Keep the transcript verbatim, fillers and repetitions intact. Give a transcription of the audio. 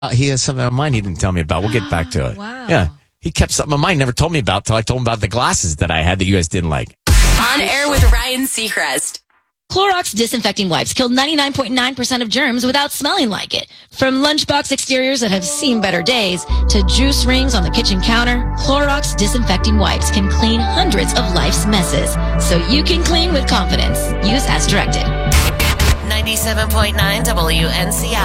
Uh, he has something on mine he didn't tell me about. We'll get back to it. Wow. Yeah. He kept something on mine, never told me about till I told him about the glasses that I had that you guys didn't like. On Air with Ryan Seacrest. Clorox disinfecting wipes kill ninety-nine point nine percent of germs without smelling like it. From lunchbox exteriors that have seen better days to juice rings on the kitchen counter, Clorox disinfecting wipes can clean hundreds of life's messes. So you can clean with confidence. Use as directed. ninety-seven point nine W N C I.